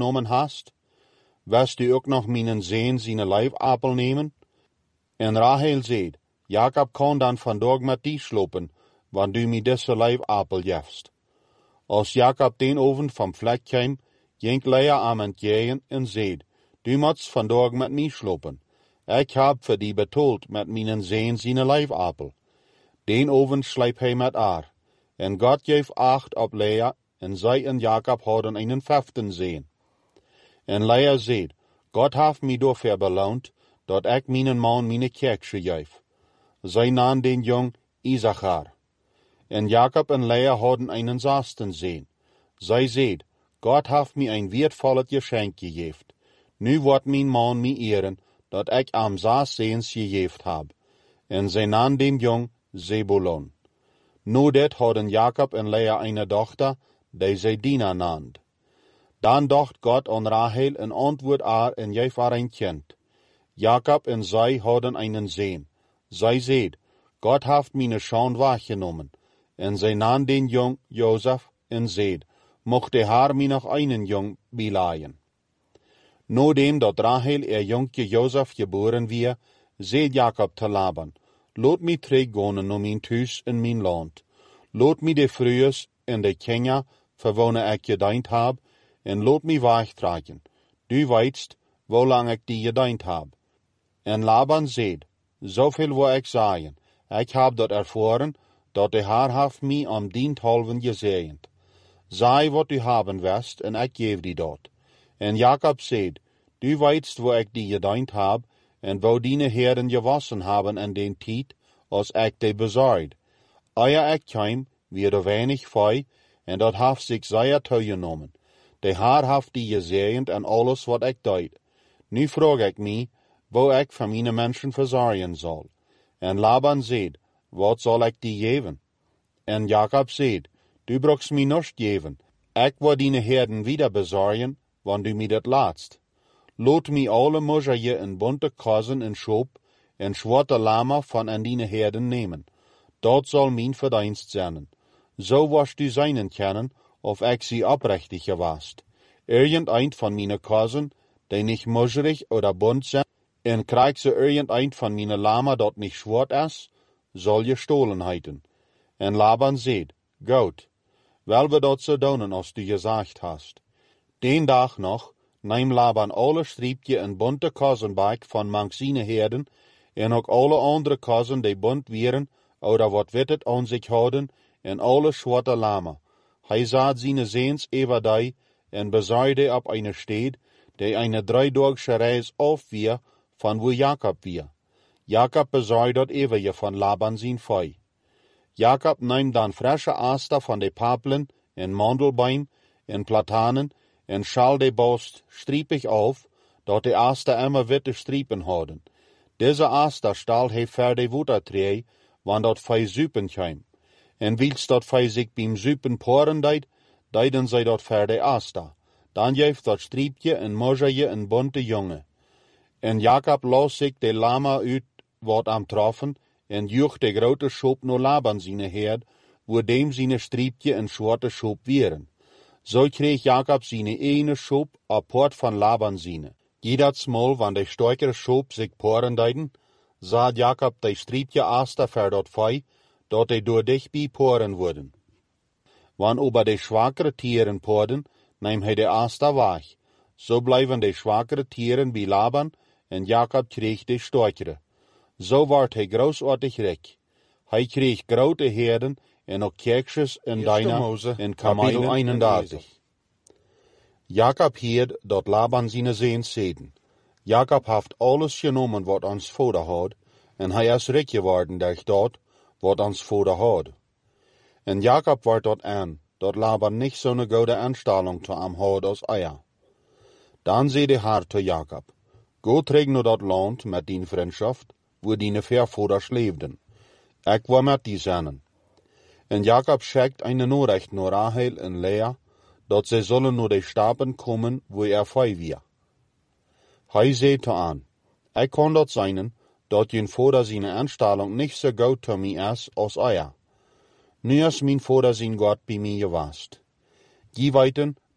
genomen hast, wirst du ook nog mijn zeen zijn lijfappel nemen? En Rahel zeed, Jacob kan dan vandaag met die slopen, want du mij deze lijfappel jefst. Als Jacob den avond van vlek kwam, ging Lea aan het jagen en zeed, du moet vandaag met mij slopen. Ik heb voor die betaald met mijn zeen zijn lijfappel. Den avond sliep hij met haar. En God geef acht op Lea, en zij en Jacob hadden een 15 zeen. En Lea zeed, God heeft mij daarvoor beloond, dat ik mijn man mijn kerkje geef. Zij nam den jong Issachar. En Jacob en Lea hadden een 16 zeen. Zij zeed, God heeft mij een wertvollet geschenk gegeven. Nu wordt mijn man mij eren, dat ik am 6 zeens gegeven heb. En zij nam den jong Zebulon. Nu dit hadden Jacob en Lea een dochter, die zij Dina naamd. Dan dacht God aan Rahel en antwoord haar en geef haar een kind. Jacob en zij hadden een zeen. Zij zeed, God heeft mijn schande weggenomen. En zij nam den jong Jozef en zeed, mocht hij haar mij nog een jong bilaien. Nadat dat Rahel jonkje Jozef geboren weer, zeed Jacob te Laban, laat mij teruggaan naar mijn thuis en mijn land. Laat mij de vrouwen en de kinderen verwonen ik gediend heb, en laat mij wegtrekken. Du weetst, hoe lang ik die gediend heb. En Laban zeed, zoveel wil ik zeggen, ik heb dat ervaren, dat de Heer heeft mij om dienthalven gezegend. Zij wat u hebben wist, en ik geef die dat. En Jacob zeed, du weetst waar ik die gediend heb, en waar dine heren gewassen hebben in den tijd, als ik die bezorgd. Eer ik kwam, weer er weinig vee, en dat heeft zich zeer toegenomen. De Heer heeft die gezegend en alles wat ik deed. Nu vraag ik mij, waar ik van mijn mensen verzorgen zal. En Laban zeed, wat zal ik die geven? En Jacob zeed, du brauchst mij niets geven. Ik wil dine herden wieder bezorgen, want du mij dat laatst. Laat mij alle moeije en bunte kozen en schoop en zwarte lama van en dine herden nemen. Dat zal mijn verdienst zijn. Zo was du zijn kennen, of ik sie oprechtig gewast. Irgendein van mijn kozen, die niet moeierig oder bunt zijn, en krijg ze irgendein van mijn lama dat niet zwart is, zal je stolen heiten. En Laban zeed, goed, wel we dat zo doen als du gezegd hast. Den dag nog, neem Laban alle striepje en bunte kozenbijk van manksine herden, en ook alle andere kozen die bunt wieren, oder wat wittet aan zich houden, en alle zwarte lama. Hij zat zijn zeens over die, en bezorgde op een stad, die een 3-daagse reis af weer, van waar Jacob weer. Jacob bezorgde dat over je van Laban zijn vee. Jacob neemt dan frische aster van de papelen, en mandelboom, en platanen, en schal de boost striepig af, dat de aster immer witte striepen hadden. Deze aster stal hij voor de watertree, want dat vee zuipen kwam. En wils dat vee zich beim zuipen poren deed, deden zij dat voor de aster. Dan geeft dat striepje en moeije een bunte jongen. En Jacob las zich de lama uit wat am troffen, en joeg de grote schoop naar Laban zijn herd, waar dem zijn striepje en zwarte schoop wieren. Zo kreeg Jacob zijn ene schoop apart van Laban zijn. Jedadsmal, wanneer de sterkere schoop zich poren deden, zag Jacob de striepje aster voor dat vee, dat de door dichtbij poren worden. Wanneer over de zwakkere tieren poren, neemt hij de aster weg. Zo blijven de zwakkere tieren bij Laban, en Jacob kreeg de sterkere. Zo werd hij grootwaardig rijk. Hij kreeg grote herden en ook kerkjes en dijnen in kapitel 31. Jacob hierd dat Laban zijn zeens zeden. Jacob heeft alles genomen wat ons vader had, en hij is rijk geworden door dat wat ons vader had. En Jacob werd dat aan, dat Laban niet zo'n goede aanstelling te hem had als eier. Dan zei de Heer te Jacob, go terug naar dat land met die vriendschaft, waar die voorvaders leefden. Ik wil met die zijn. En Jacob schickt een nachricht naar Rahel en Lea, dat zij zullen naar de stapen komen waar vee weer. Hij zei te aan, ik kan dat zijn, dat je vader zijn aanstelling niet zo goed te mij is als eier. Nu is mijn vader zijn God bij mij geweest. Je weten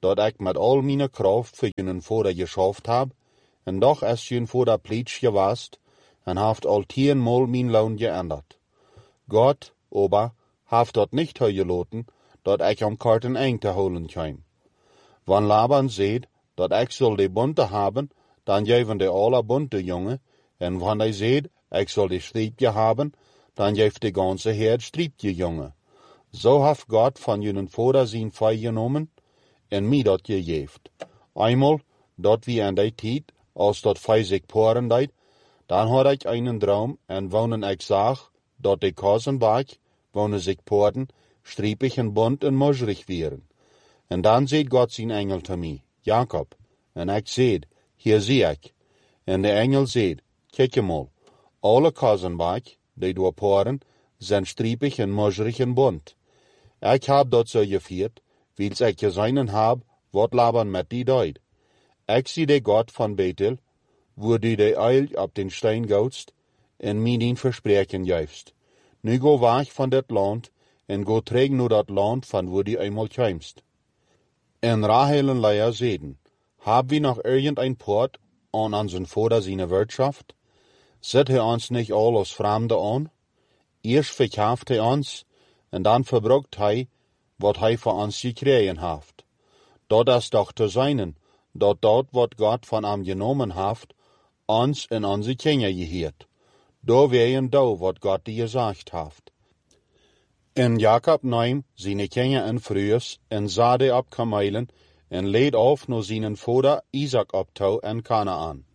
dat ik met al mijn kracht voor jullie vader geschaft heb, en doch is jullie vader pleits geweest, en heeft al 10-mal mijn loon geändert. Gott, aber, heeft dat niet gelaten, dat ik am karten eng te holen kwam. Wann Laban zegt, dat ik zal de bunte hebben, dan geven de alle bunte jongen, en wann hij zegt, ik zal de striepje hebben, dan geeft de ganze herd striepje jongen. Zo heeft Gott van jullie vader zijn vijf genomen, en mij dat gegeven. Einmal, dat wie in die tijd, als dat vijf zich poren deed, dan had ik einen droom, en wonen ik zag, dat de Kosenbach, wonen zich poren, striepig en bunt en mosrig wären. En dan zei Gott zijn engel te mij, Jacob, en ik zei, hier zie ik. En de engel zei, kijk mal, alle Kosenbach, die door poren, zijn striepig en mosrig en bunt. Ik heb dat zo gevierd, wils ik gezien heb, wat Laban met die deed. Ik zie de Gott van Bethel, wo du de Eil op den Stein goudst, en mij die verspreken geefst. Nu go weg van dat land, en go terug naar dat land van wo du eenmaal kwamst. En Rahel en Lea zeiden, hab wir noch irgendein Port an unseren Vater seine Wirtschaft? Zet hij ons nicht all als Fremde an? Eerst verkauft hij ons, en dan verbruikt hij, wat hij voor ons gekregen heeft. Dat is doch te zijnen, dat wat Gott van hem genomen heeft, ons en onze Kinder geheert. Da wären da, wat Gott die gesagt heeft. En Jacob nahm seine Kinder in Frühs, en zade op Kamelen, en leed auf naar seinen Vater Isaac optouw en Kanaan.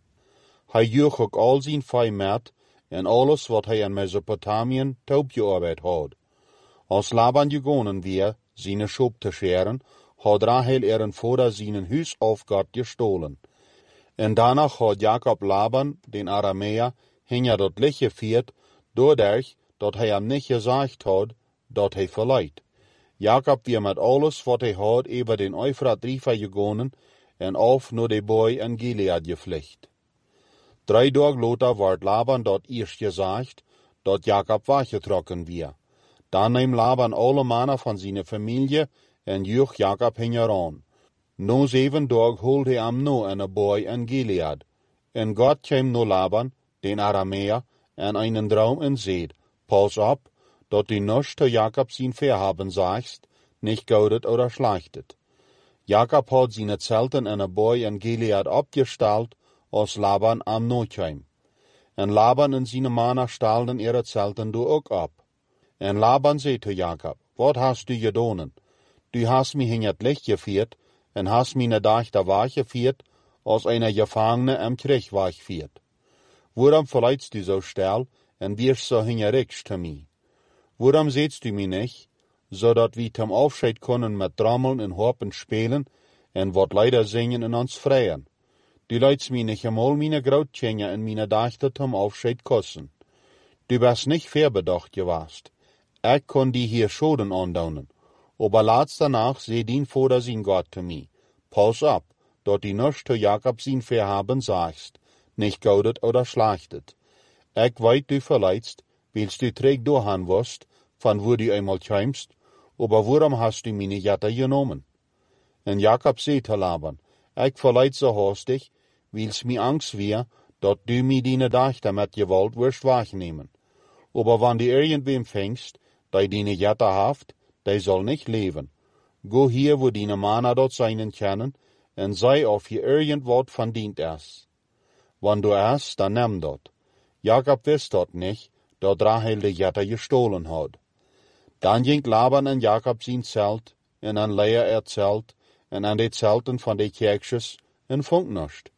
Hij joeg ook al zijn vee met, en alles wat hij in Mesopotamien taubgearbeitet had. Als Laban gegonnen weer, seine Schub te scheren, had Rahel ihren Vater seinen Huis auf Gott gestohlen. En danach had Jacob Laban, den Aramäer, hinter dat licht gevierd, doordat dat hij hem niet gezegd had, dat hij verleidt. Jacob weer met alles wat hij had over den Euphrat River gegonnen, en auf naar de boy in Gilead gevlucht. 3 dagen later werd Laban dat eerst gezegd, dat Jacob weggetrokken weer. Dan neemt Laban alle mannen van zijn familie en joeg Jacob hingeran. Na 7 dagen holt hij hem nog in een boy in Gilead. En God kwam naar Laban, den Aramäer, en einen droom en zeid, pas op, dat du nichts zu Jacob zijn Verhaben sagst, nicht goudet oder schlechtet. Jacob had seine Zelten in een boy in Gilead opgesteld, als Laban am no kwam. En Laban en seine mannen stelden ihre Zelten do ook op. En Laban zei zu Jacob, wat hast du gedonen? Du hast mich in het licht gevierd, en hast meine Dachter weggevierd, als einer Gefangene im Krieg wegviert. Waarom verleidst du so stel, en wirst so hingerig zu mir? Waarom sehtst du mich nicht, zodat wir zum Aufscheid können mit Trommeln en Harpen spielen, en wat Lieder singen en uns freien? Du leidst mich nicht einmal meine Grautkinder en meine Dachter zum Aufscheid kussen. Du bist nicht verbedacht gewast. Ich kon die hier Schoden andaunen. Aber laatst danach seh din Vater sein Gott zu mir. Pass ab, dat die nichts zu Jacob sein Verhaben sagst, nicht goudet oder schlechtet. Ich weet du verleidst, willst du träg dohan wirst, von wo du einmal kämst, aber warum hast du meine Jatter genommen? En Jacob zei zu Laban, ich verleid so hastig, wils mir Angst wär, dat du mir deine Dachter mit Gewalt wirst wegnehmen. Aber wann du irgendwem fängst, der deine Jatter haft, der soll nicht leben. Go hier, wo deine Männer dort seinen kennen, en sei auf je irgendwat van dient is. Wann du es, dann nimm dort. Jacob wist dat nicht, dat Rahel de Jatter gestohlen had. Dan ging Laban en Jacob zijn Zelt, en an Lea Zelt, en an de Zelten van de Kerkjes, en vond nichts.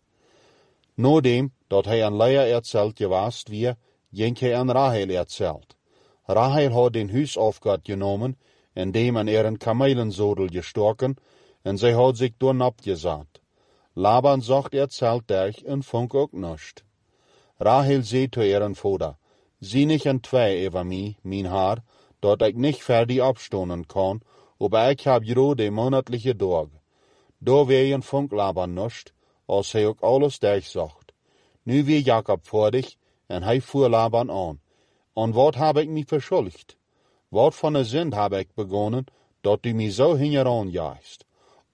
Nodem, dat hij an Lea Zelt gewaast wie, ging hij an Rahel Zelt. Rahel had den Huis aufgehad genomen, en dem an ihren Kamelensodel gestorken, en zij had zich door abgesagt. Laban zocht Zelt durch, en vond ook nichts. Rahel zei zu ihren Vater, zie nicht en twee over mij, mijn haar, dat ik nicht fertig abstonen kan, aber ik heb jero de monatliche Dag. Da wegen vond Laban nichts, als hij ook alles durchzocht. Nu weer Jacob fertig, en hij fuhr Laban an. En wat heb ik mij verschuldigd? Wat van een zin heb ik begonnen, dat du mij zo hingeran jaagst?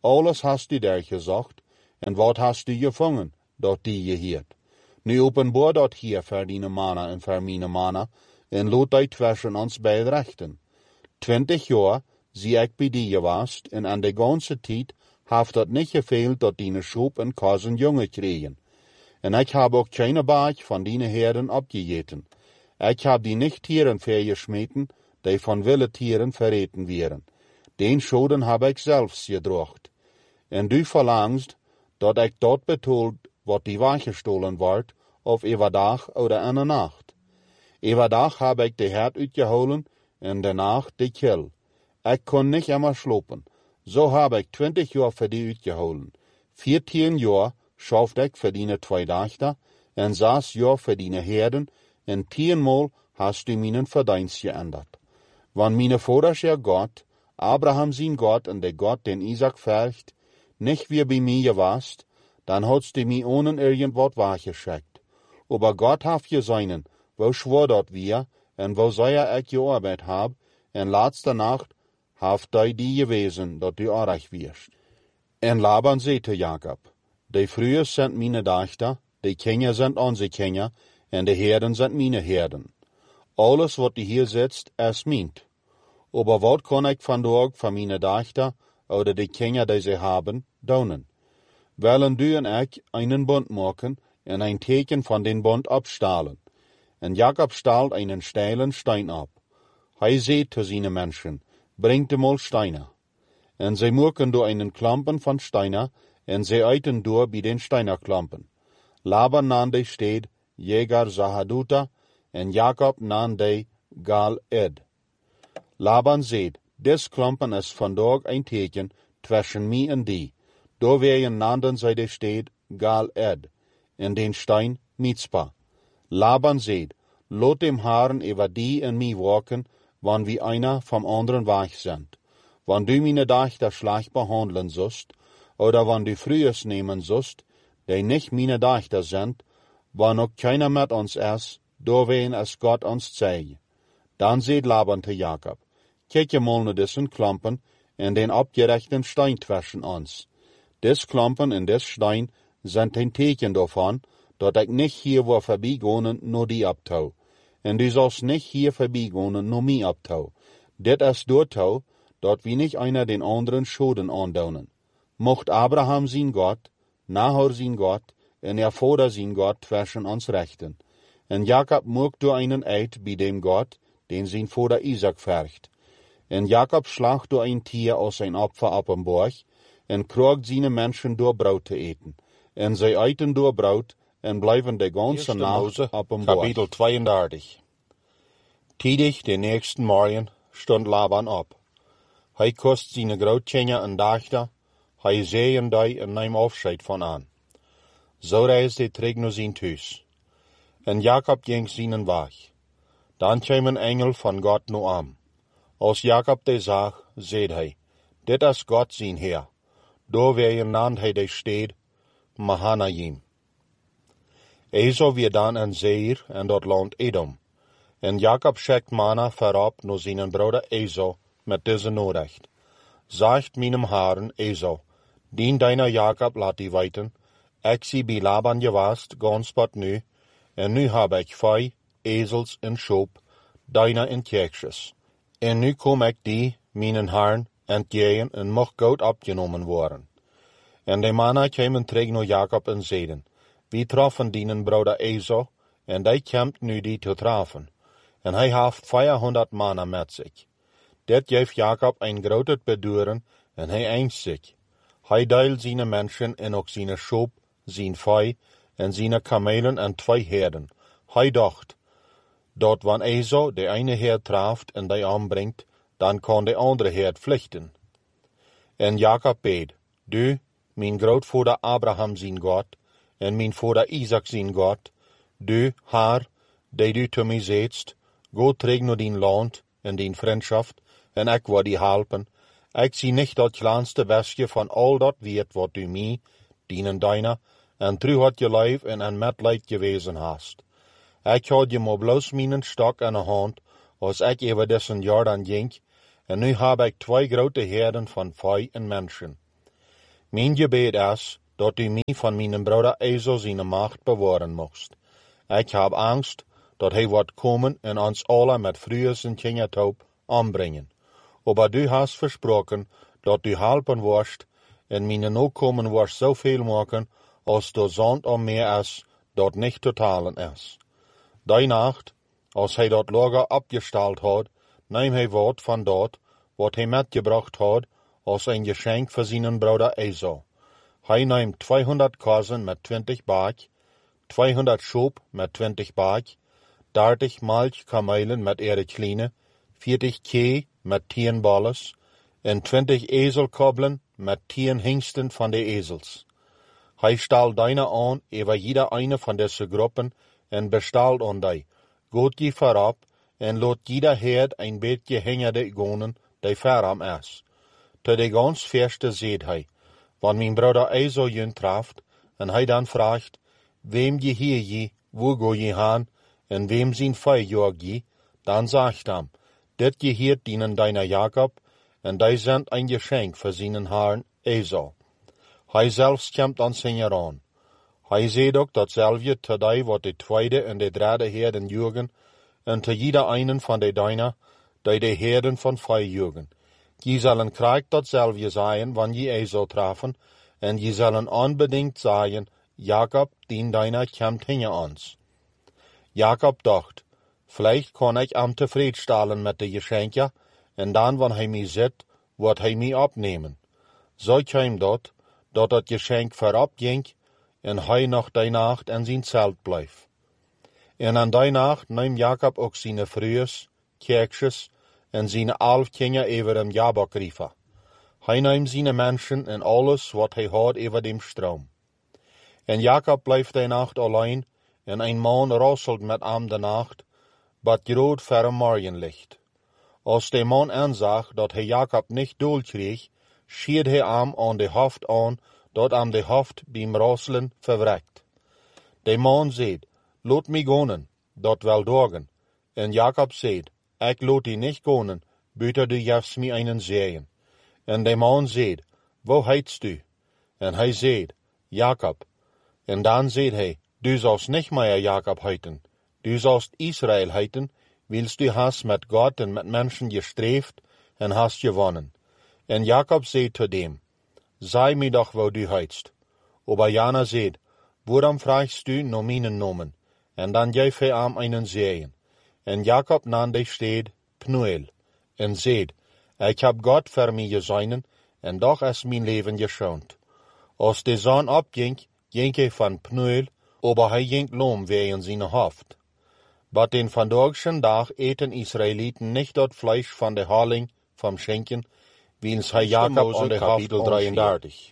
Alles hast du daar gezocht, en wat hast du gevangen, dat die je hield. Nu openbaar dat hier voor die mannen en voor mijn mannen, en laat die tussen ons beiden rechten. 20 jaar zie ik bij die geweest, en aan de ganse tijd heeft dat niet gefehlt dat die schop en kazen jongen kregen. En ik heb ook geen baak van die herden opgegeten. Ik heb die niet tieren vergesmeten, die van wilde tieren verreten werden. Den schoden heb ik zelfs gedraagd. En du verlangst dat ik dat betaalt wat die weggestolen wordt, of overdag of in de nacht. Overdag heb ik de hert uitgeholen, en de nacht de kil. Ik kon niet immer slopen. Zo heb ik 20 jaar voor die uitgeholen. 14 jaar schafte ik voor die 2 dagen, en 6 jaar voor die herden, en 10 maal hast du mijn verdienst geändert. Want mijn vaders God, Abraham zijn God en de God den Isaac vergt, nicht wie bij mij geweest, dan hadst du mij ohne irgendwat weggeschickt. Aber Gott heeft gezegd, wo schwor dat wir, en wo zei ik gearbeitet heb, en laatste nacht heeft hij die gewezen, dat du aardig wirst. En Laban zei te Jacob, de vrouwen zijn mijn dochter, de kinderen zijn onze kinderen, en de herden zijn mijn herden. Alles wat du hier zit, is mijn. Aber wat kan ik vandaag van mijn dochter, oder de kinderen die ze hebben, doen? Willen du en ik einen bond maken, en een teken van den bond opstalen. En Jacob stalt einen steilen Stein ab. Hij zei te zijn mensen, brengt hem al steinen. En zij maken door einen klampen van steinen, en zij eiten door bij den steinerklampen. Laban nam de stad Jegar Zahaduta, en Jacob nam de Gal-Ed. Laban zei, des klampen is vandaag een teken tussen mij en die. Door werden nanden zij de stad Gal-Ed, en den stein Mitzpah. Laban zei, laat dem Herren over die en mij waken, wanneer we einer vom anderen weg zijn. Wanneer du mijn dochter slecht behandelen zust, oder wanneer du vrouwen nemen zust, die niet mijn dochter zijn, wanneer ook keiner met ons is, doorween als God ons zei. Dan zei Laban te Jacob, kijk je mal naar dessen klampen en den opgerechten stein tussen ons. Des klampen en des stein zijn een teken daarvan, dat ik niet hier wil voorbijgaan naar die optouw. En du zalst niet hier voorbijgaan naar mij optouw. Dit is doortouw, dat we niet einer den anderen schoden aandoen. Mocht Abraham zijn God, Nahor zijn God, en vader zijn God tussen ons rechten. En Jacob mocht door einen eid bij dem God, den zijn vader Isaac vergt. En Jacob slacht door een tier als zijn opfer op een borg, en kroegt zijn mensen door brood te eten. En zij eten door brood, en blijven de ganze nacht op een borg. Kapitel 32. Tiedig de nächsten morgen stond Laban op. Hij kost zijn grootkinderen een dochter, hij zei die en neem afscheid van aan. Zo reisde hij terug naar zijn thuis. En Jacob ging zijn weg. Dan kwam een engel van God naar hem. Als Jacob de zag, zei hij, dit is God zijn Heer. Door naamde hij de stad Mahanaim. Esau weer dan een zeer en dat land Edom. En Jacob schickt manna voorop naar zijn broeder Esau met deze nodigt. Zegt mijn heren Esau, dien deiner Jacob laat die weten, ik zie bij Laban geweest, gans wat nu, en nu heb ik vee, ezels en schoop, deiner en kerkjes. En nu kom ik die, mijn heren, entgegen en mocht goud opgenomen worden. En de mannen kwamen terug naar Jacob en zeiden, wie troffen dienen broeder Esau, en die komt nu die te treffen. En hij heeft 400 mannen met zich. Dit geeft Jacob een groot beduren, en hij angst zich. Hij deelt zijn mensen en ook zijn schoop, zijn vee, en zijn kamelen en 2 herden. Hij dacht, dat wanneer Esau de ene herd treft en die aanbrengt, dan kan de andere herd vluchten. En Jacob beed, du, mijn grootvader Abraham zijn God, en mijn vader Isaac zijn God, du, Heer, die du te mij zeetst, go terug naar dien land en dien vriendschap, en ik wil die helpen. Ik zie niet dat kleinste bestje van al dat weet wat du mij, dienen deiner, en trouw had je lijf en een medlijd gewezen hast. Ik had je maar bloos mijn stok in de hand, als ik over dessen Jordan ging, en nu heb ik 2 grote herden van vee en mensen. Mijn gebed is, dat u mij van mijn broeder Esau zijn macht bewaren mocht. Ik heb angst, dat hij wordt komen en ons alle met vuur en kindertoop ombrengen. Maar du hast versproken, dat u helpen worst, en mijn nakomen worst zoveel maken, als de zand om meer is, dat niet te talen is. Die nacht, als hij dat lager opgesteld had, neem hij wat van dat, wat hij metgebracht had, als een geschenk voor zijn broeder Esau. Hij neemt 200 korzen met 20 baak, 200 schoop met 20 baak, 30 melkkamelen met ihre kleine, 40 kee met 10 balles, en 20 ezelkobbelen met 10 hingsten van de ezels. Hij stelt deine aan over jeder eine van deze groepen en bestelt aan die. Goed je voorop en laat jeder herd een beetje hingerde gonen die verram is. Te de gans verste zegt hij, wanneer mijn broeder Esau je traft, en hij dan vraagt, wem je hier je, wo go je haan, en wem zijn vij joag je, dan zegt hem, dit je hier dienen deiner Jacob, en die zendt een geschenk voor zijn herrn Esau. Hij zelfs komt aan zijn aan. Hij zegt ook datzelfde te die wat de tweede en de derde herden jugen, en te jeder einen van de deiner, die de herden van vij jugen. Je zullen krijg datzelfde zijn, wanneer je Esau treffen, en je zullen onbedingt zeggen, Jacob, dien deiner komt hinter ons. Jacob dacht, vielleicht kan ik hem tevreden stellen met de geschenken, en dan, wanneer hij mij zit, wordt hij mij opnemen. Zo kwam dat het geschenk voorop ging, en hij nog die nacht in zijn zelt bleef. En aan die nacht nam Jacob ook zijn vrouws, kerkjes, en zijn 11 kinderen over hem Jabok rieven. Hij nam zijn mensen en alles wat hij had over dem stroom. En Jacob bleef die nacht alleen, en een man rasselt met hem de nacht, bat groot verre morgenlicht. Als de man aanzag dat hij Jacob niet doel kreeg, schiet hij hem aan de hoofd aan, dat hem de hoofd beim rasselen verwrekt. De man zei, laat mij gaan, dat wel doorgen. En Jacob zei, ik laat die niet gaan, buiten du jefst mij einen zeeën. En de man zei, wo heitst du? En hij zei, Jacob. En dan zei hij, du zalst niet meer Jacob heiten, du zalst Israël heiten, wils du hast met God en met mensen gestreefd en hast gewonnen. En Jacob zei te dem, zei mij doch wo du heitst. Aber Jana zei, waarom vraagst du naar mijn nomen? En dan geef hij hem einen zeeën. En Jacob nam de stad Pnuel, en zei, ik heb God voor mij gezegnen, en doch is mijn leven geschoond. Als de zon opging, ging hij van Pnuel, aber hij ging loom weer in zijn hoofd. Maar den vandaagschen dag eten Israëlieten niet dat vlees van de haling van schenken, wiens hij Jacob aan de hoofd 33.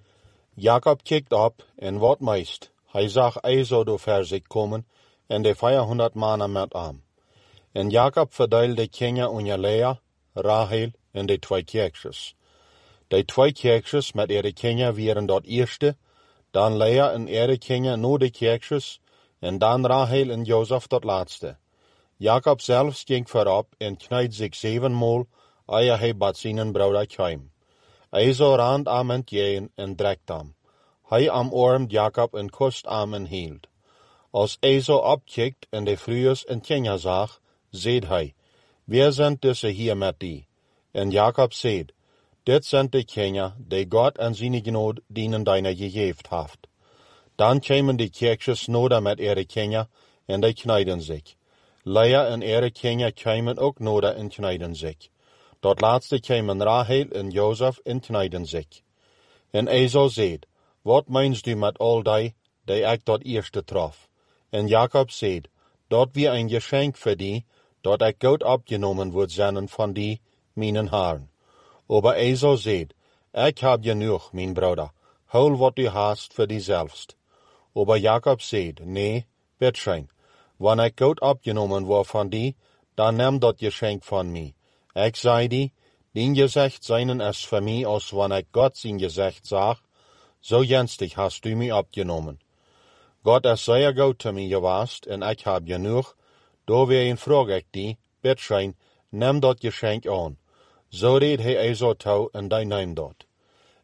Jacob kijkt op en wat meest, hij zag Esau door ver zich komen en de 400 mannen met hem. En Jacob verdeelde de kinderen onder Lea, Rachel en de 2 kerkjes. De 2 kerkjes met ihre kinderen waren dat eerste, dan Lea en ihre kinderen na de kerkjes, en dan Rachel en Jozef dat laatste. Jacob zelfs ging voorop en knijd zich 7 eer hij bij zijn broeder kwam. Esau rand hem entgegen en drekt hem. Hij omarmt Jacob en kust hem en hield. Als Esau opkijkt en de vrouws en kinderen zag, zei hij, wie zijn deze hier met die? En Jacob zei, dit zijn de kinderen die God en zijn genade dienen deiner gegeven heeft. Dan kwamen de kerkjes nodig met ihre kinderen en die knijden zich. Lea en ihre kinderen kwamen ook nodig en knijden zich. Dat laatste kwamen Rachel en Jozef en knijden zich. En Esau zei, wat meinst du met al die ik dat eerste trof? En Jacob zei, dat weer een geschenk voor die, dat ik goed opgenomen wordt zijn van die, mijn herren. Aber Esau zei, ik heb genoeg, mijn broeder, hol wat du hast voor die zelfst. Aber Jacob zei, nee, bitteschön, wanneer ik goed opgenomen word van die, dan neem dat geschenk van mij. Ik zei die, dien gezicht zijn is voor mij als wanneer ik God zijn gezicht zag, zo jenstig hast du mij opgenomen. God is zeer goed te mij geweest en ik heb genoeg, doorwegen vraag ik die, bitteschön, neem dat geschenk aan. Zo deed hij Esau toe en die neemt dat.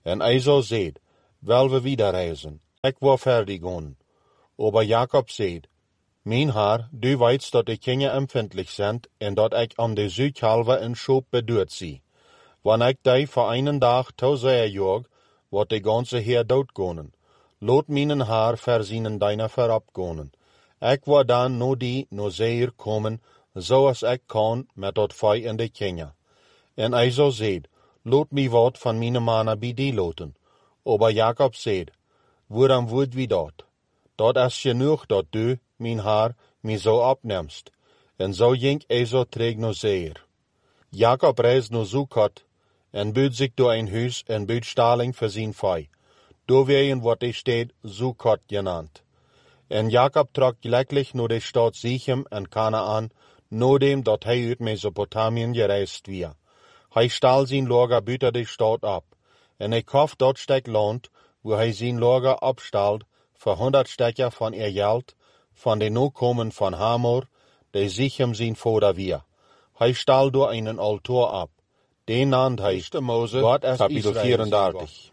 En Esau zeid, wel we wieder reizen, ik wil fertig gaan. Aber Jacob zeid, mijn haar, du weet dat ik geen empfindlich zijn en dat ik om de zuidhalve een schoop bedoeld zie. Wanneer ik die voor een dag toezeer jog, wordt de ganse heer doodgaan. Laat mijn haar verzinen deine verabgaan. Ik wil dan no die no zeer komen, zoals ik kan met dat vee in de Kenia. En Esau zeid, laat mij wat van mijn mannen bij die laten. Aber Jacob zeid, waarom wordt wie dat? Dat is genoeg dat du, mijn haar, mij zo opnemst. En zo ging Esau terug naar Seir. Jacob reisde naar Sukkot en buit zich door een huis en buit staling voor zijn vee. Doorwegen wordt de stad Sukkot genaamd. En Jacob trok gelijkelijk naar de stad Sichem en Kanaan, nadat dat hij uit Mesopotamien gereisd was. Hij stal zijn lager buiten de stad op, en hij kocht dat stuk land, waar hij zijn lager opstalt, voor 100 stekken van geld, van de nakomen van Hamor, de Sichem zijn vader was. Hij stal door een altaar op. Den naamde hij God is kapitel 34.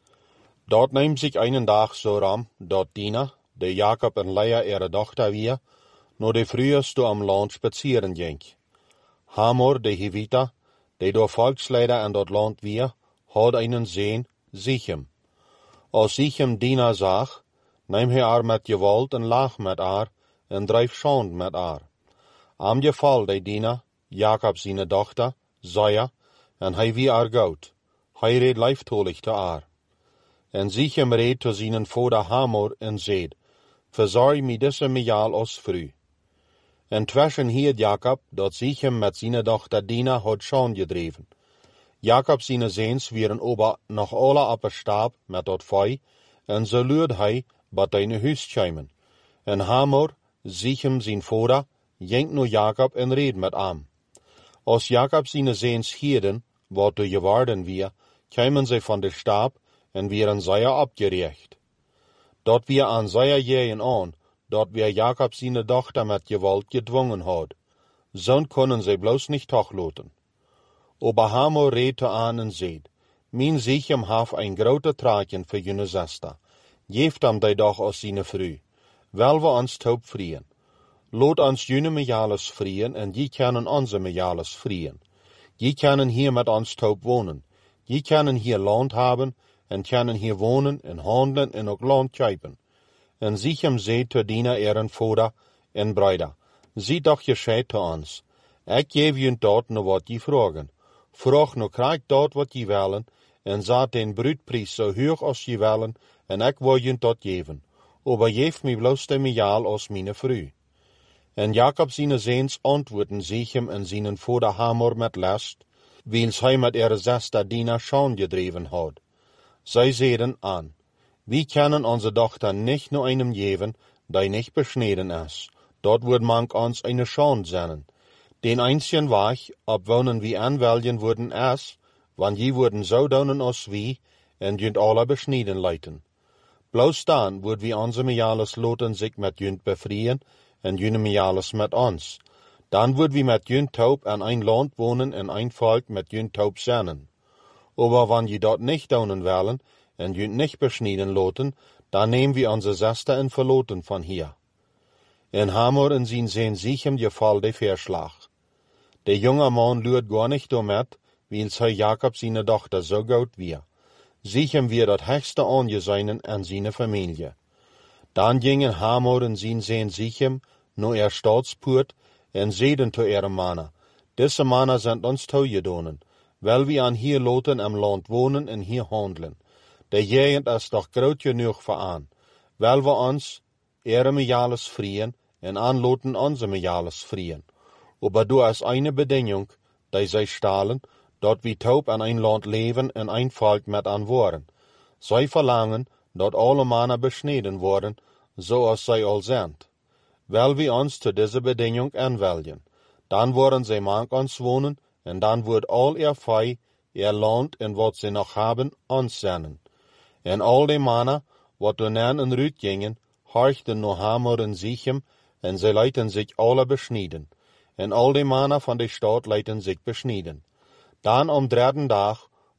Dat neemt zich een dag zo ram, dat Dina, de Jacob en Lea ihre dochter weer, naar de vroegste am land spazieren ging. Hamor, de Hivita, die door volksleider in dat land weer, had een zoon, Sichem. Als Sichem Dina zag, neem hij haar met geweld en lag met haar, en drijf schand met haar. Am geval de Dina, Jacob zijn dochter, zei, en hij wie haar goud. Hij reed lieftolig te haar. En Sichem reed te zijn vader Hamor en zeid, verzorg mij deze mejaal als vrouw. En tussen hield Jacob dat Sichem met zijn dochter Dina had schand gedreven. Jacob zijn zoons waren ober nog alle op een stap met dat vee, en zo luurde hij bij zijn huis kwamen. En Hamor, Sichem zijn vader, ging naar Jacob en reed met hem. Als Jacob zijn zoons hielden, wat er geworden weer, kwamen zij van de stap en waren zij opgericht. Dat weer aan zij jeen aan, dat weer Jacob zijn dochter met geweld gedwongen had. Zo konden zij bloos niet toelaten. Aber Hamor reed aan en zeid, mijn Sichem heeft een grote traken voor jullie zuster. Geeft hem die doch als zijn vrouw. Wel we ons taub vrien. Laat ons jullie mejales vrien en die kunnen onze mejales vrien. Die kunnen hier met ons taub wonen. Die kunnen hier land hebben en kunnen hier wonen en handelen en ook land kopen. En Sichem zei te Dina ihren vader en bruider, zie toch gescheit te ons. Ik geef jullie dat naar wat je vragen. Vraag nu krijg dat wat je willen, en zet den bruidprijs zo hoog als je willen, en ik wil je dat geven. Aber geef mij bloos de mejaal als mijn vrouw. En Jacob zijn zoons antwoorden Sichem en zijn vader Hamor met last, wils hij met ihre zuster Dina schand gedreven had. Zij zeiden aan, wie kunnen onze dochter niet naar einem geven, die niet besneden is. Dat wordt mank ons een schand zijn. Den einzigen weg, op wonen wie aanwelgen worden is, want je worden zo doen als wie, en junt alle besneden leiden. Bloos dan wordt wie onze mejales laten zich met junt bevrijen, en jullie mejales met ons. Dan wordt wie met junt taub aan een land wonen en een volk met junt taub zijn. Aber wanneer je dat niet doen willen, en junt niet besneden laten, dan nemen we onze zuster en verloten van hier. En Hamor en zijn zoon Sichem geval de verslag. De jonge man luurt gar niet door met, wils hij Jacob zijn dochter zo goed weer. Sichem weer dat hoogste aangezien aan zijn familie. Dan gingen Hamor en zijn zoon Sichem naar staatspoort en zeiden te ihre mannen, deze mannen zijn ons toegedonen, wel we aan hier laten am land wonen en hier handelen. De gegend is toch groot genoeg voor aan, wel we ons ihre mejales vrien en aanloten onze mejales vrien. Aber du is eine bedingung, die zij stellen, dat we taub aan een land leven en een volk met aan worden. Zij verlangen, dat alle mannen besneden worden, zoals zij al zijn. Wel we ons te deze bedingung aanwelgen, dan worden zij mank ons wonen, en dan wordt al ihr vee, ihr land en wat zij nog hebben, ons zijn. En al die mannen, wat doornan en Ruut gingen, horchten naar Hamor en Sichem, en zij lieten zich alle besneden. En al die mannen van de stad lieten zich besneden. Dan om derde dag,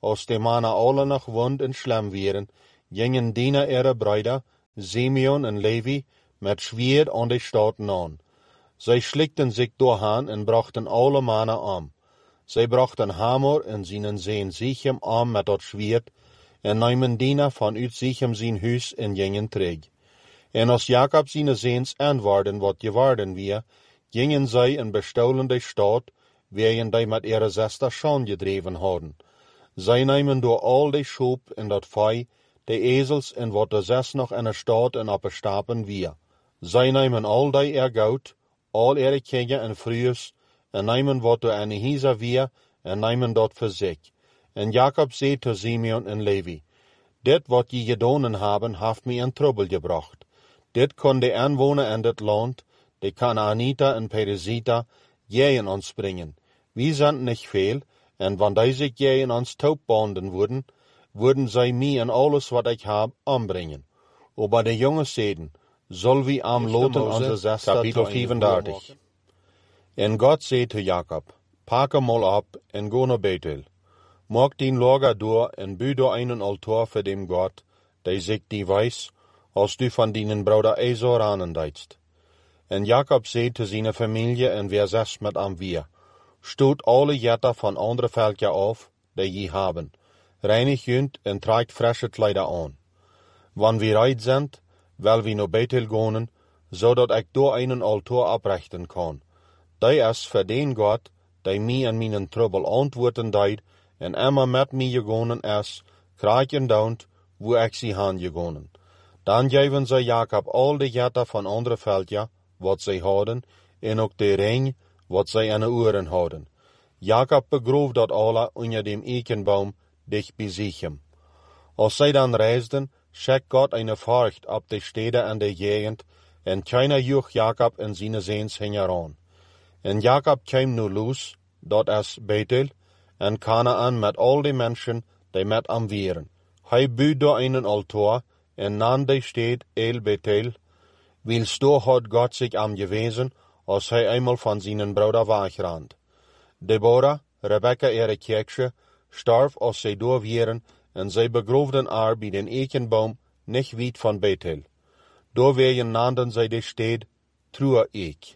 als de mannen alle nog wond en slam waren, gingen Dina ihre bruider, Simeon en Levi, met zwierd aan de staten aan. Zij slikten zich doorheen en brachten alle mannen om. Zij brachten Hamor en zijn zoon Sichem om met dat zwierd, en namen Dina vanuit Sichem zijn huis en gingen terug. En als Jacob zijn zoons antwoorden wat geworden weer, gingen zij en bestolen de stad, waarin die met ihre zuster schoon gedreven hadden. Zij namen door al de schoop en dat vee, de ezels en wat de zes nog in de stad en op de stapen weer. Zij namen al die goud, al ihre kinderen en vrouwen, en namen wat door een huizen weer, en namen dat voor zich. En Jacob zei tot Simeon en Levi, dit wat je gedaan hebben, heeft mij in trouble gebracht. Dit kon de aanwoner in dit land, de Canaanita en Perizita, tegen ons brengen. We zijn niet veel, en wanneer die zich tegen ons touwbanden worden zij mij en alles wat ik heb ombrengen. Maar de jongens zeiden, zullen we am loten onze zuster kapitel 35. En God zei tot Jacob, pak hem al op en ga naar Bethel. Maak dien lager door en bouw door een altaar voor dem God, die zich die wijs, als du van dienen broeder Esau aanendeidst. En Jacob zei tot zijn familie en weer zes met hem weer, stoot alle jetten van andere volken af, die je hebben, reinig junt en trekt frisse kleider aan. Wanneer we rijdt zijn, wil we naar Bethel gaan, zodat ik door een altaar oprichten kan. Die is voor den God, die mij en mijn trouble antwoorden deed, en immer met mij gegaan is, krijg en daunt, wo ik ze heen gegaan. Dan geven zij Jacob al de jetten van andere velden, wat zij hadden, en ook de ring, wat zij in de oren hadden. Jacob begroof dat alle onder dem eikenboom dicht bij Sichem. Als zij dan reisden, schickt God een vrucht op de steden en de gegend, en keiner joeg Jacob en zijn zoons hieraan. En Jacob kwam nu los, dat is Bethel, en Kanaan met al de mensen die met hem waren. Hij bouwde door een altaar, en nam de stad El Bethel, wils door had God zich am gewezen, als hij eenmaal van zijn broeder wegrand. Deborah, Rebecca ihre kirche, starf als zij door waren, en zij begroefden haar bij den eikenboom niet weit van Bethel. Doorwegen nanden zij de stad Trua-ik.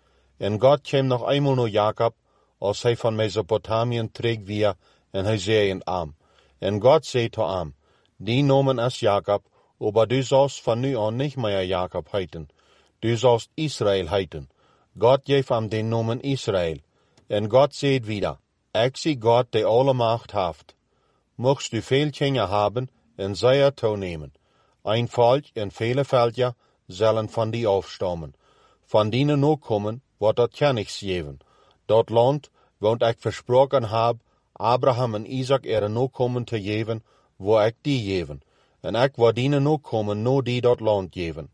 En God kwam nog eenmaal naar Jacob, als hij van Mesopotamien terug weer, en hij zei hem. En God zei tot hem, die nomen is Jacob, maar du zalst van nu aan niet meer Jacob heiten. Du zalst Israël heiten. God geeft hem den nomen Israël. En God zei wieder, ik zie God die alle macht heeft. Mocht du veel kinderen hebben en zij er toenemen. Een volk en vele velden zullen van die afstammen. Van die nakomen wordt dat kennis geven. Dat land, want ik versproken heb, Abraham en Isaac er nakomen te geven, waar ik die geven. En ik wil die nakomen no die dat land geven.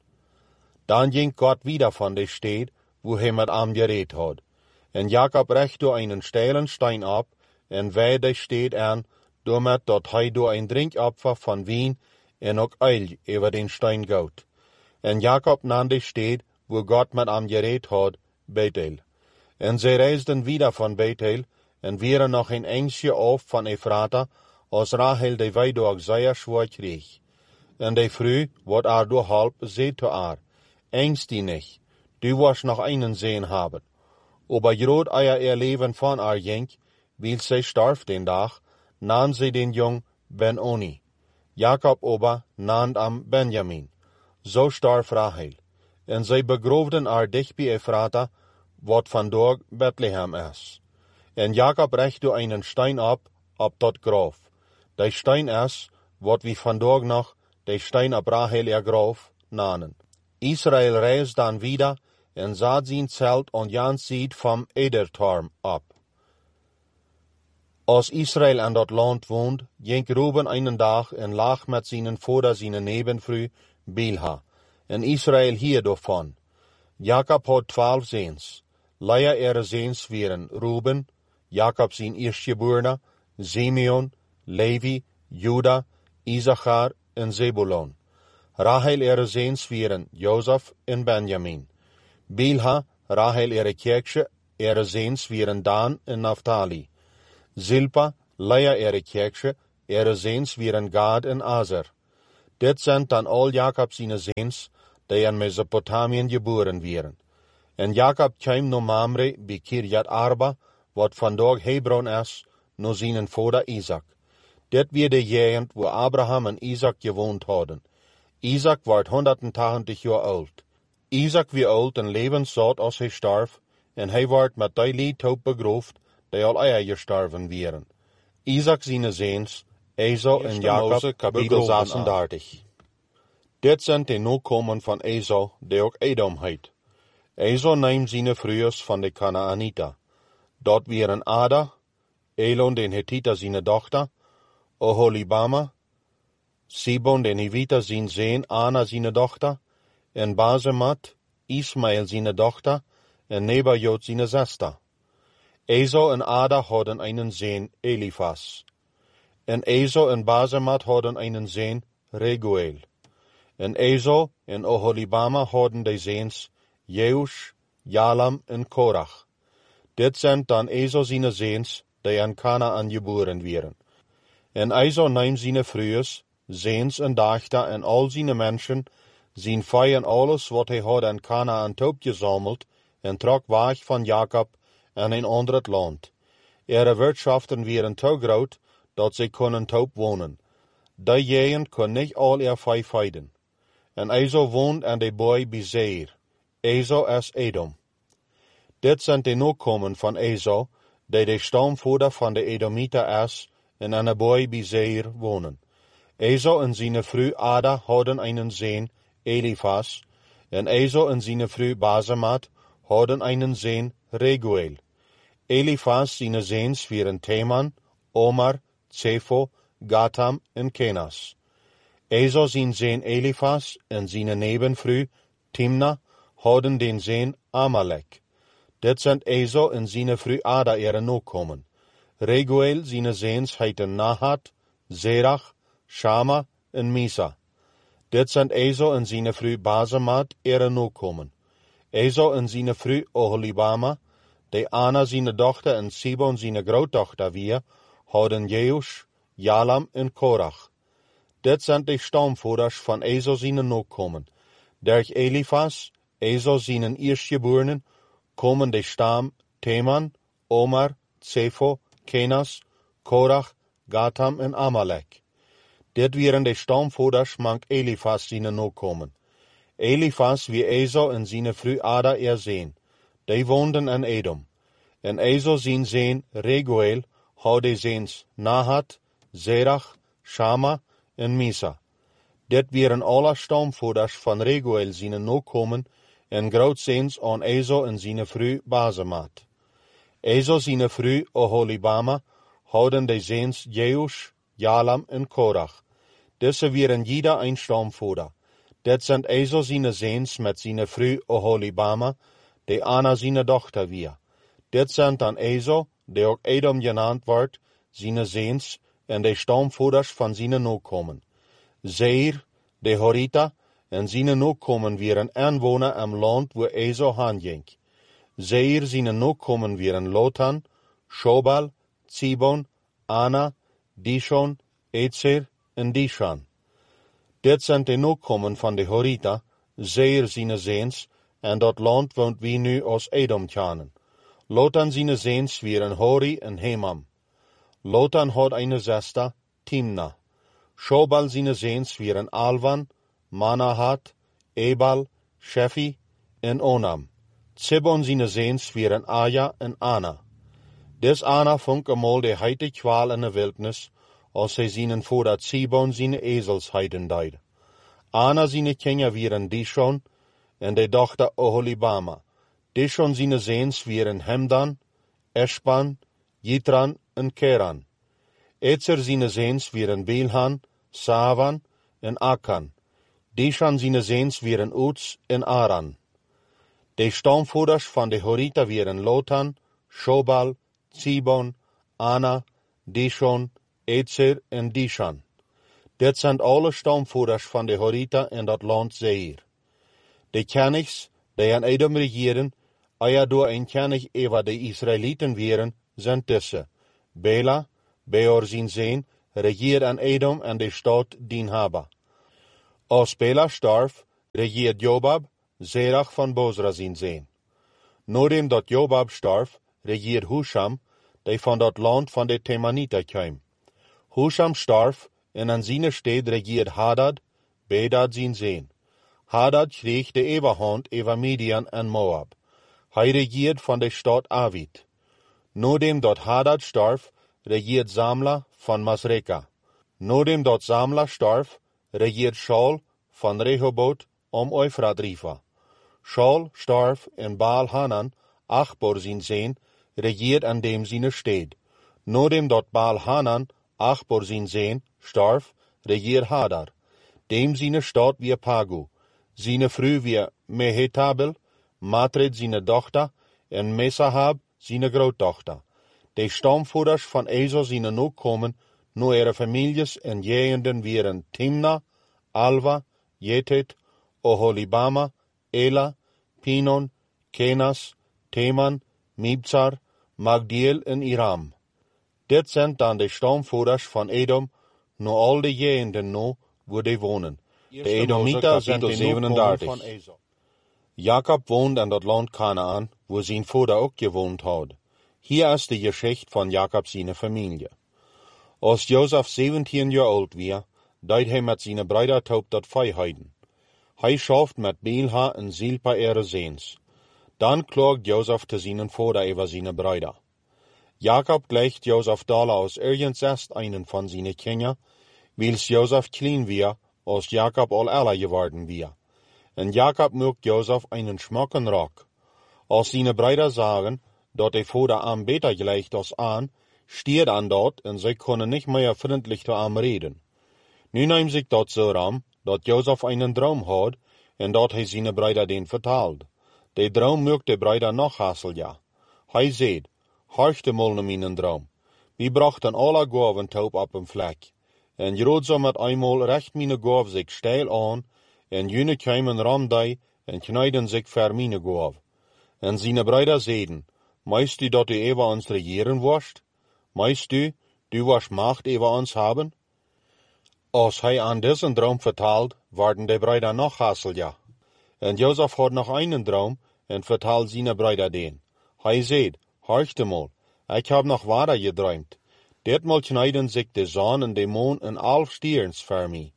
Dan ging God wieder van de stad, wo hij met hem gereed had. En Jacob recht door een steilen steen op, en wij de stad aan, doormet dat hij door een drinkopfer van wien en ook eil over den steen goot. En Jacob nam de stad, wo God met hem gereed had, Bethel. En zij reisden wieder van Bethel, en waren nog een eindje af van Ephrata, als Rachel de weidorg zeer zwaar kreeg. En de vrouw, wat haar door halp, zei te haar, engst die niet, du was nog einen zoon hebben. Aber groot ihr leven van haar ging, wil zij starf den dag, nam zij den jong Ben-Oni. Jacob aber nam am Benjamin. Zo starf Rachel. En zij begroefden haar dicht bij Ephrata, wat vandaag Bethlehem is. En Jacob recht door een steen op dat graf. De steen is, wat we vandaag nog, de steen op Rachel graf, namen. Israël reist dan wieder, en zat zijn zelt aan Jan ziet van Edertorm op. Als Israël aan dat land woont, ging Ruben een dag en lag met zijn vader zijn nebenvrouw Bilha, en Israël hier daarvan. Jacob had 12 zoons. Leia ihre zoons waren Ruben, Jacob zijn eerstgeborene, Simeon, Levi, Juda, Issachar en Zebulon. Rachel ihre zoons waren Jozef en Benjamin. Bilha, Rachel ihre kirche, ihre zoons waren Dan en Naphtali. Zilpa, Leia kerkje, zeens wieren Gad en Aser. Dit zijn dan al Jacob zijn zeens, die in Mesopotamien geboren wieren. En Jacob kwam naar Mamre bij Kirjat Arba, wat vandaag Hebron is, naar zijn vader Isaac. Dit weer de gegend waar Abraham en Isaac gewoond hadden. Isaac werd 180 jaar oud. Isaac weer oud en levensoud als hij starf, en hij werd met die liedhoop begroefd, die al eier gestorven wieren. Isaac zijn zeens, Esau en Jacob, kapitel 36. Dit zijn de nakomen van Esau, die ook Edom heet. Esau neemt zijn vroers van de Kanaanita. Dat wieren Ada, Elon den Hethiter zijn dochter, Oholibama, Sibon den Hiviter zijn zoon Ana zijn dochter, en Basemat, Ismael zijn dochter, en Nebajot zijn zuster. Esau en Ada hadden een zoon Elifas. En Esau en Basemat hadden een zoon Reguel. En Esau en Oholibama hadden de zoons Jeush, Jalam en Korach. Dit zijn dan Esau zijn zoons, die in Kanaan geboren wieren. En Esau neemt zijn vroers, zoons en dochter en al zijn mensen, zijn vee en alles wat hij had in Kanaan opgezameld, en trok weg van Jacob en een ander land. Wirtschaften wieren te groot, dat zij konden top wonen. Die gegend kon niet al vee veiden. En Esau woont aan de boy bij Seir. Esau is Edom. Dit zijn de nakomen van Esau, die de stamvader van de Edomieter is, en aan de boy bij Seir wonen. Esau en zijn vrouw Ada hadden een zoon Elifas, en Esau en zijn vrouw Basemat hadden een zoon Reguel. Elifas zijn zoons wieren Teman, Omar, Zefo, Gatam en Kenas. Esau zijn zoon Elifas en zijn nevenvrouw Timna hadden den zoon Amalek. Dit zijn Esau en zijn vrouw Ada nakomen. Reguel zijn zoons heeten Nahat, Zerach, Shama en Misa. Dit zijn Esau en zijn vrouw Basemat nakomen. Esau en zijn vrouw Oholibama, die Ana zijn dochter en Sibon zijn grootdochter weer, hadden Jeush, Jalam en Korach. Dit zijn de stamvoders van Esau zijn nakomen. Durch Elifas, Esau zijn eerstgeborenen, komen de stam Teman, Omar, Zefo, Kenas, Korach, Gatam en Amalek. Dit wieren de stamvoders mank Elifas zijn nakomen. Elifas wie Esau en zijn vrouw Ada zoon. Die woonden in Edom. En Esau zijn zoon Reguel had de zoons Nahat, Zerach, Shama en Misa. Dit wieren alle stamvoders van Reguel zijn nakomen en grootzoons aan Esau en zijn vrouw Basemat. Esau zijn vrouw Oholibama hadden de zoons Jeush, Jalam en Korach. Deze wieren ieder een stamvader. Dit zijn Esau zijn zoons met zijn vrouw Oholibama, die Ana zijn dochter weer. Dit zijn dan Esau, die ook Edom genaamd wordt, zijn zoons en de stamvoders van zijn nakomen. Seir, de Horita, en zijn nakomen wieren aanwoner am land waar Esau heen ging. Seir zijn nakomen wieren Lotan, Shobal, Zibon, Ana, Dishon, Etzer en Dishan. Dit zijn de nakomen van de Horita, Seir zijn zoons, en dat land woont wie nu als Edom kennen. Lotan zijn zoons wieren Hori en Hemam. Lotan had een zuster, Timna. Shobal zijn zoons wieren Alvan, Manahat, Ebal, Shefi en Onam. Zibon zijn zoons wieren Aja en Ana. Des Ana vond eenmaal de heite kwaal in de wildnis, als zij zijn voordat Zibon zijn ezels heiden deed. Ana zijn kinderen wieren Dishon, en de dochter Oholibama. Dishon zijn zoons wieren Hemdan, Eshban, Yitran en Keran. Etzer zijn zoons wieren Bilhan, Savan en Akan. Dishan zijn zoons wieren Uts en Aran. De stamvoders van de Horita wieren Lotan, Shobal, Zibon, Ana, Dishon, Etzer en Dishan. Dit zijn alle stamvoders van de Horita in dat land Seir. De kenigs, die aan Edom regeren, door een kenig over de Israëlieten wieren, zijn tussen Bela, Beor zijn zeen, regeert aan Edom en de stad Dinhaba. Als Bela starf, regeert Jobab, Zerach van Bozra zijn zeen. Nadat dat Jobab starf, regeert Husham, die van dat land van de Temanita kwam. Husham starf, en aan zijn steed regeert Hadad, Bedad zijn zeen. Hadad kreeg de overhand over Midian en Moab. Hij regeert van de stad Avit. Nadat dat Hadad starf, regeert Zamla van Masreka. Nadat dat Zamla starf, regeert Shaul van Rehoboth om Eufrat Riva. Shaul starf en Baal Hanan, Achbor zijn zeen, regeert aan dem zijn steed. Nadat dat Baal Hanan, Achbor zijn zeen, starf, regeert Hadar. Dem zijn stad weer Pagu. Zijn vrouw weer Mehetabel, Matred zijn dochter, en Mesahab zijn grootdochter. De stamvoerders van Ezo zijn ook komen, nu er families en jegenden wieren Timna, Alva, Jetet, Oholibama, Ela, Pinon, Kenas, Teman, Mibzar, Magdiel en Iram. Dit zijn dan de stamvoerders van Edom, nu al de jegenden nu, waar die wonen. De Edomita zijn de 37 van Ezo. Jacob woont in dat land Kanaan, waar zijn vader ook gewoond had. Hier is de geschichte van Jacob zijn familie. Als Jozef 17 jaar oud was, deed hij met zijn broeder op dat vijanden. Hij schaft met Bilha en Zilpa ihre Seens. Dan klaagt Jozef te zijn vader over zijn broeder. Jacob gleicht Jozef dala als ergens erst einen van zijn kinderen, wils Jozef klein was, als Jacob al älter geworden was. En Jacob maakt Jozef einen schmocken Rock. Als zijn broeder sagen, dat de vader am beter gleicht als aan, stiert aan dat en zij kunnen niet meer vriendelijk te am reden. Nu neemt zich dat zo ram, dat Jozef einen droom had, en dat hij zijn broeder den vertaalt. De droom maakt de broeder nog hasselja. Hij zegt, harchte mal naar mijn droom. We brachten alle gaven top op een vlek. En groot zo met eenmaal recht mijn gaaf zich steil aan, en jene kwamen ramdij en knijden zich ver mijn gaaf. En zijn broeder zeiden, meist u dat u over ons regeren worst? Meist u was macht over ons hebben? Als hij aan deze droom vertaalt, werden de broeder nog hasselja. En Jozef had nog einen droom, en vertaalt zijn broeder den. Hij zegt, harchte mal, ik heb nog waarder gedroomd. Ditmaal knijden zich de zon en de maan en al stierns voor mij.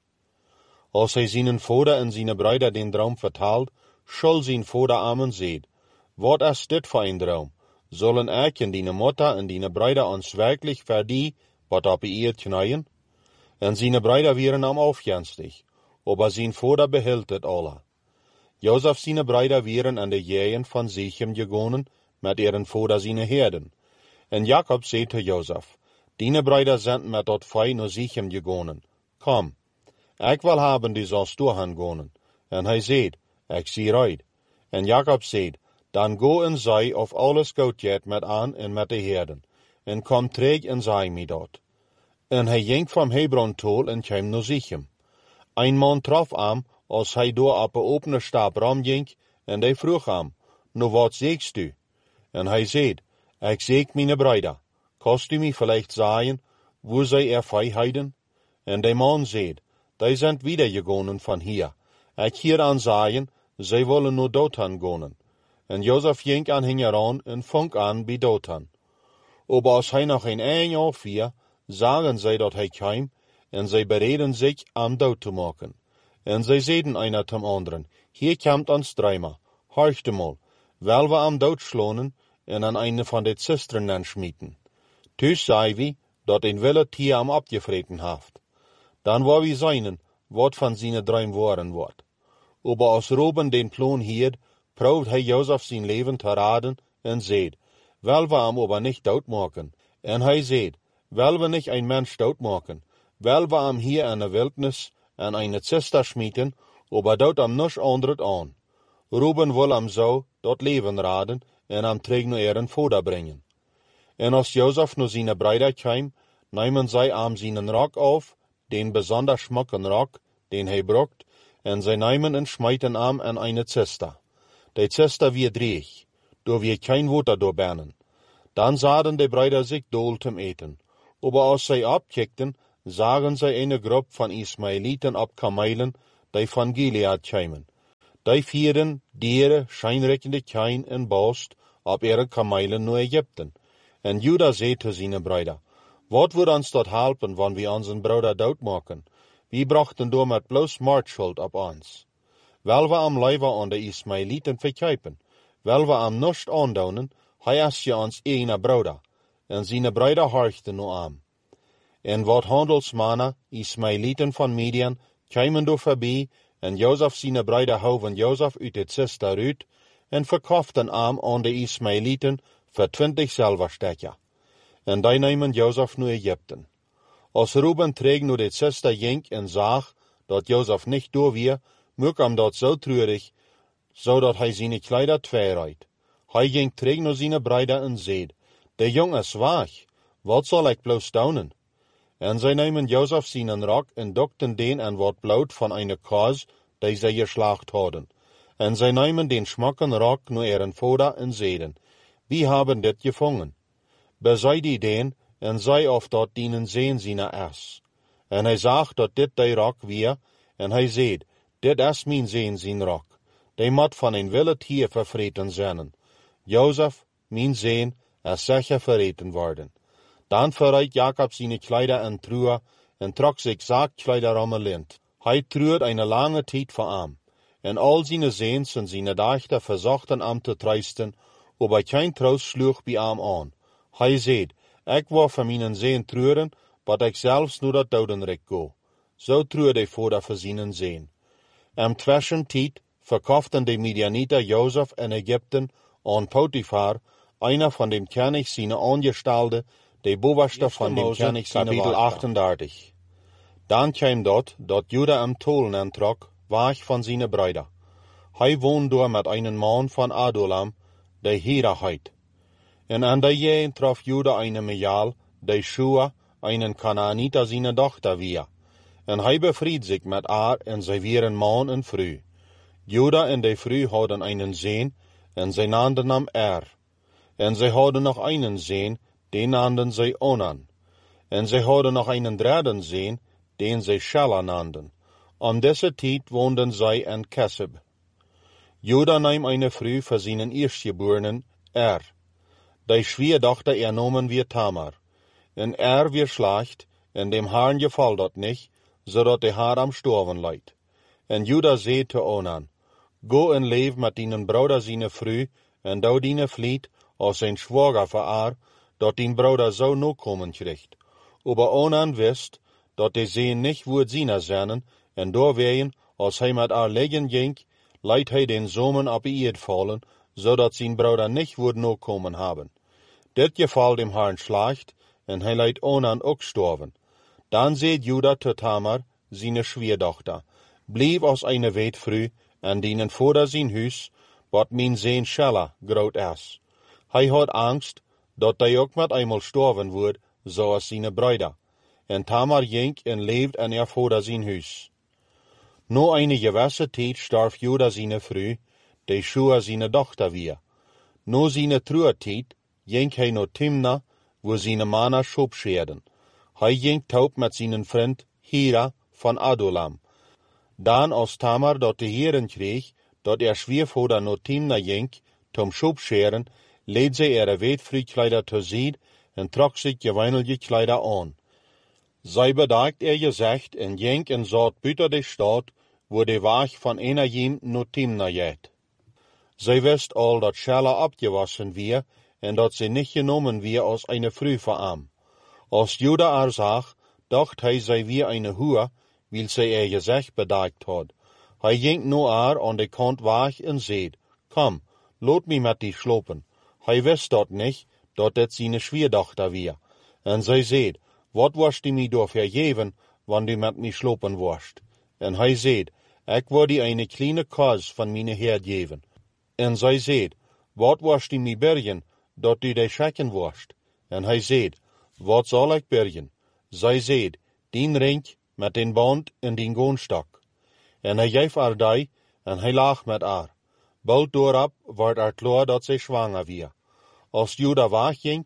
Als hij zijn vader en zijn broeder den droom vertaalt, zal zijn vader amen zegt, wat is dit voor een droom? Zullen ik en die moeder en die broeder ons werkelijk voor die wat op eerd knijden? En zijn broeder wieren am afgenstig, aber zijn vader behield het alle. Jozef zijn broeder wieren aan de jeien van Sichem gegonen, met ihren vader zijn herden. En Jacob zei te Jozef, die broeder zijn met dat vee naar Sichem gegonen. Kom, ik wil hebben die zoals doorgaan gonen. En hij zei, ik zie uit. En Jacob zei, dan go en zei of alles goed gaat met aan en met de herden. En kom terug en zei mij dat. En hij ging van Hebron tol en kwam naar Sichem. Een man trof hem, als hij door op een opene stap rondging, en hij vroeg hem, nou wat zegst u? En hij zei, ik zeg mijn broeder, kost u mij vielleicht zeggen, wo zij er vijanden? En de man zei, die zijn wiedergegonnen van hier. Ik hier aan zeggen, zij willen naar Dothan gonen. En Jozef ging aan hen heran en vong aan bij Dothan. Aber als hij nog een jaar vier, zagen zij dat hij kwam, en zij bereden zich am dood te maken. En zij zeiden einer zum anderen, hier komt ons dreimer, horchte mal, wel we am dood slonen en aan eine van de cisternen schmieten. Dus zei wie, dat een wilde tier am abgevreten haft. Dan wou wie seinen, wat van zijn droom worden wordt. Aber als Ruben den plan hield, proeft hij Jozef zijn leven te raden en zeid, wel we am aber niet doodmaken. En hij zeid, wel we niet een mens doodmaken, wel we am hier in de wildnis en eine Zister schmieten, aber dort am nisch andret aan. Ruben wil am zo dat leven raden en am terug naar ihren vader brengen. En als Jozef naar zijn broeder kwam, nemen zij am zijn rok af, den besonders schmucken rok, den hij brukt, en zij nemen en schmijten am in eine Zister. De Zister wie dreig, door wie kein water doorbernen. Dan zaden de broeder zich dool zum eten. Aber als zij opkijkten, zagen zij een groep van Ismaëlieten op kamelen, die van Gilead kwamen. Die vierden dieren, schijnrekkende kijn en boost op ihre kamelen naar Egypten. En Juda zei te zijn bruider, wat wordt ons dat helpen, wanneer we onze broeder doodmaken? We brachten door met bloos moordschuld op ons. Wel we am leven aan de Ismaëlieten verkijpen, wel we am nust aandonen, hij is je ons ene broeder. En zijn bruider horchten nu aan. En wat handelsmannen, Ismaëlieten van Midian, kwamen door voorbij, en Jozef zijn bruider houden Jozef uit het zest daaruit, en verkochten hem aan de Ismaëlieten voor 20 zilverstekken. En die nemen Jozef naar Egypten. Als Ruben treeg naar dit zesde jink en zag dat Jozef niet door weer, maak hem dat zo treurig, zodat hij zijn kleider tweeruit. Hij ging terug naar zijn bruider en zei, de jongen is weg, wat zal ik bloos doen? En zij nemen Jozef zijn rok en dokten den en wat bloed van een kaas, die zij geslacht hadden. En zij nemen den schmakken rok naar ihren vader en zeiden, wie hebben dit gevangen? Bezij die den, en zei of dat dienen zeen zijn is. En hij zag dat dit die rok weer, en hij zei, dit is mijn zeen zijn rok. Die moet van een wilde tier vervreten zijn. Jozef, mijn zeen, is zeker verreten worden. Dan verrijd Jacob zijn kleider en truhe, en trok zich zaakkleider om een lint. Hij treurt een lange tijd voor hem. En al zijn zeens en zijn dochter verzochten hem te troosten, aber geen troost sloeg bij hem aan. Hij zei, ik wil voor mijn zeen treuren, wat ik zelfs nu dat dodenrijk go. Zo treurde hij vader voor zijn zeen. En tussentijd verkochten de Midianieten Jozef in Egypten aan Potifar, einer van de koning zijn aangestelden, de bovenste van de koning zijn kapitel 38. Dan kwam dat Juda hem tolen aantrok, weg van zijn bruider. Hij woonde door met een man van Adulam, die Hira heet. En aan de jeen trof Juda een Mijaal, die Shua, een Kanaanita zijn dochter weer. En hij bevried zich met haar en zij wieren man en vrouw. Juda en de vrouw hadden een zeen, en zij naamden hem En zij hadden nog een zeen, die naamden zij Onan. En zij hadden nog een derde zeen, den zij Shela naamden. Om deze tijd woonden zij in Keseb. Juda nam een vrouw voor zijn eerstgeborenen, Die schwiegerdochter nomen weer Tamar. En weer slacht, en dem Herrn geval dat niet, zodat de haar am storven leidt. En Juda zei te Onan, go en leef met dien broeder zijn vrouw, en dou dien vliet, als zijn schwager voor haar, dat dien broeder zo no komen krijgt. Aber Onan wist, dat de zeen niet woord zien zijn, en doorwegen, als hij met haar liggen ging, leidt hij den zomen op eerd vallen, zodat zijn broeder niet woord no komen hebben. Dit geval dem Herrn slacht, en hij leidt Onan ook storven. Dan zei Juda te Tamar, zijn schwiegerdochter, blijf als een weetvrouw, en dienen vader zijn huis, wat mijn zeen Shela groot is. Hij had angst, dat hij ook met eenmaal storven wordt, zoals zijn bruider. En Tamar ging en leefde in haar vader zijn huis. Na een gewisse tijd starf Juda zijn vrouw, die Shua zijn dochter weer. Na zijn trouwtijd ging hij naar Timna, waar zijn mannen schopscheerden. Hij ging taub met zijn vriend Hira van Adulam. Dan als Tamar dat de heren kreeg, dat schwiegervader naar Timna ging, tom schopscheren, leed zij weetvrouwkleider terzijde en trok zich geweinige kleider aan. Zij bedacht gezicht en ging en zat buiten de stad, waar de weg van Enajim naar Timna gaat. Zij wist al dat Shela opgewassen weer, en dat ze niet genomen weer als een vrouw voor hem. Als Juda haar zag, dacht hij zij weer een hoer, wil zij gezicht bedekt had. Hij ging naar haar aan de kant weg en zei, kom, laat me met die slopen. Hij wist dat niet, dat dit zijn schwiegerdochter weer. En zij zei, wat was die mij door vergeven, wanneer du met mij slopen worst? En hij zei, ik wil die een kleine kaas van mijn Heer geven. En zij zei, wat was die mij bergen, dat du de schekken worst? En hij zei, wat zal ik bergen? Zij zei, dien ring met den band en dien goonstok. En hij geef haar die, en hij lag met haar. Bald doorop werd er klaar dat zij zwanger weer. Als Juda wegging,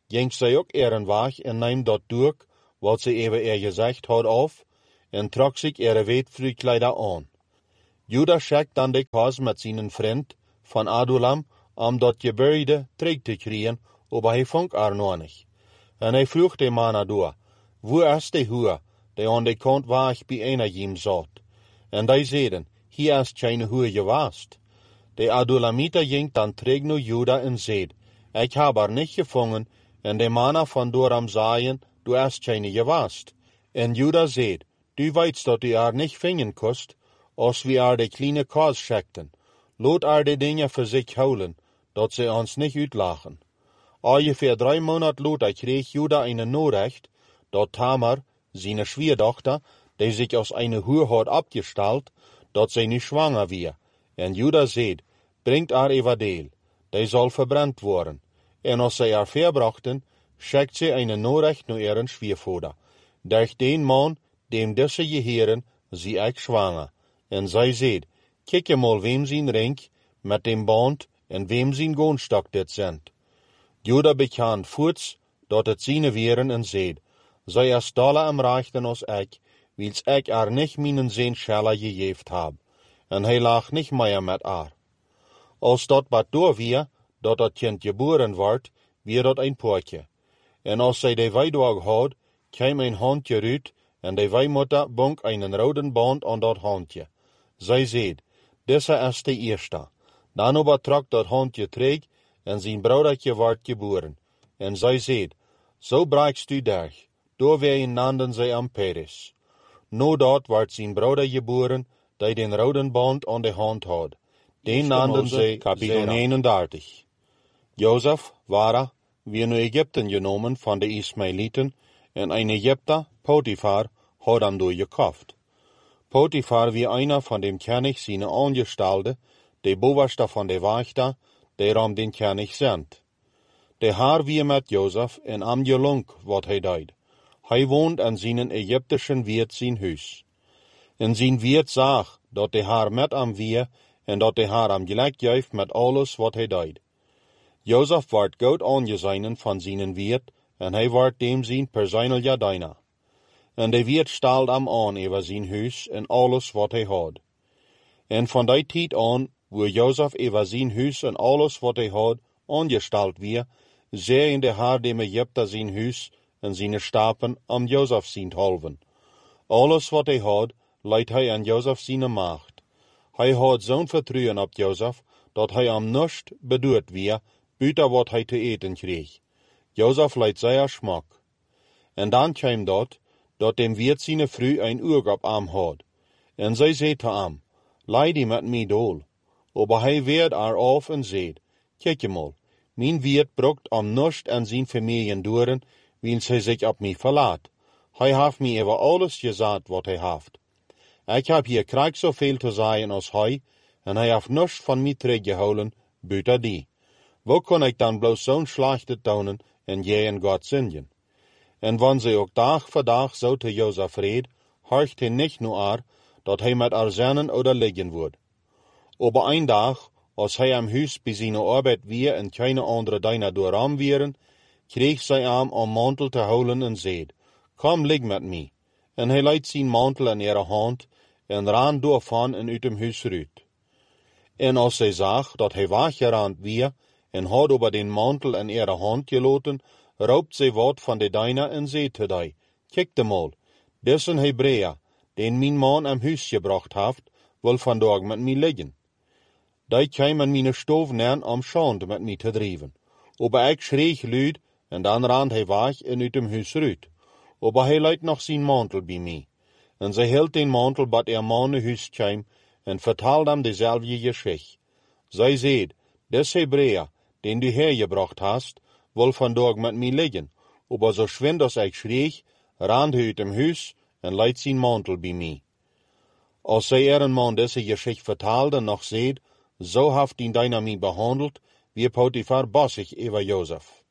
ging zij ook weg en nam dat doek, wat zij even gezegd had af, en trok zich weetvloeikleider aan. Juda schickt dan de kos met zijn vriend van Adulam, om dat gebeuide terug te krijgen, maar hij vond nog niet. En hij vroeg de mannen door, waar is de hoer, die aan de kant weg bij hem zat? En die zeiden, hier is geen hoer geweest. De Adulamiter ging dan terug naar Juda en zei, ik heb niet gevangen, en de mannen van Doram zeiden, du is geen geweest. En Juda zei, du weet dat u niet vinden kost, als we de kleine kos schikten. Laat de dingen voor zich houden, dat ze ons niet uitlachen. Ongeveer 3 maanden later kreeg Juda een Nachricht, dat Tamar, zijn schwiegerdochter, die zich als een hoer had opgesteld, dat zij nu zwanger weer. En Juda zei, brengt even deel, die zal verbrand worden. En als zij verbrachten, schikt ze een Nachricht naar ihren schwiegervader. Durch den man, dem deze geheren, zie ik zwanger. En zij zei, kijk mal wem zijn ring, met dem band, en wem zijn goonstok dit zijn. Juda bekend voorts, dat het zijne weren en zei, zij is dolle am rechten als ik, wils ik niet mijn zin schelle gegeven heb. En hij lag niet meer met haar. Als dat wat door weer, dat het kind geboren wordt, weer dat een poortje. En als zij de weidwag had, kwam een handje uit, en de weimoeder bond een rode band aan dat handje. Zij zei, deze is de eerste. Dan overtrok dat handje terug, en zijn broedertje werd geboren. En zij zei, zo breekst u durch. Door weeën nanden zij am Peres. No dat werd zijn broeder geboren, die den rode band aan de hand had. Den nanden zij kapitel 31. Jozef waren weer naar Egypte genomen van de Ismaëlieten, en een Egypter, Potifar, had hem doorgekocht. Potifar wie einer van dem König zijn aangestalde, de bovenste van de wachter, die om den König zendt. De haar wie met Jozef en am gelung wat hij deed. Hij woont aan zijn Egyptischen wiert zijn huis. En zijn wiert zag dat de haar met am wie en dat de haar am gelijk geeft met alles wat hij deed. Jozef werd goed aangezien van zijn wiert en hij werd dem zijn persoonlijke dienaar. En de wiert stelde hem aan over zijn huis en alles wat hij had. En van die tijd aan, waar Jozef over zijn huis en alles wat hij had aangesteld weer, zeiden de haar dem Egypter zijn huis en zijn stapen om Jozef zijn helven. Alles wat hij had, leidt hij aan Jozef zijn macht. Hij had zo'n vertrouwen op Jozef, dat hij am niets bedoeld weer, buiten wat hij te eten kreeg. Jozef leidt zeer smak. En dan kwam dat dem wiert zijn vrouw een oog op hem had. En zij zei te hem, leid die met mij dol. Maar hij werd af en zei, kijk mal, mijn wiert brokt om niets en zijn familie doren, wils hij zich op mij verlaat. Hij heeft mij over alles gezegd wat hij heeft. Ik heb hier krijg zoveel te zeggen als hij, en hij heeft niets van mij teruggehouden, buiten die. Hoe kan ik dan bloos zo'n slechte tonen en jij en God zingen? En wanneer zij ook dag voor dag zo te Jozef reed, horcht hij niet naar haar, dat hij met haar zinnen oder liggen wordt. Maar een dag, als hij am huis bij zijn arbeid weer en keine andere dienaar door hem wieren, kreeg zij hem om mantel te houden en zei, kom lig met mij. En hij leidt zijn mantel in ihre hand en ran door van en uit hem huis uit. En als zij zag dat hij weggerand weer en had over den mantel in ihre hand gelaten, roopt zij wat van de dienaar en zei te die, kijk de mal, dit een Hebreeër, den mijn man am huis gebracht heeft, wil vandaag met mij liggen. Die kwam aan mijn stoof neer om schande met mij te drijven. Maar ik schreeg luid, en dan rand hij weg en uit hem huis uit. Maar hij leidt nog zijn mantel bij mij. En zij hield den mantel bat man naar huis kwam, en vertelde hem dezelfde geschichte. Zij zei, des Hebreeër, den du hergebracht hast, wil vandaag met mij liggen. Maar zo schwind als ik schreeg, rand hij uit hem huis en leidt zijn mantel bij mij. Als zij ihren man deze geschichte vertelde, nog zei, zo heeft die dienaar mij behandeld, wie Potifar bossig over Jozef.